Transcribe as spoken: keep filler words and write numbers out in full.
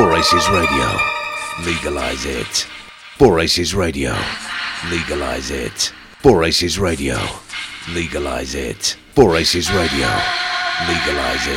four Aces Radio. Legalize it. four Aces Radio. Legalize it. four Aces Radio. Legalize it. four Aces Radio. Legalize it.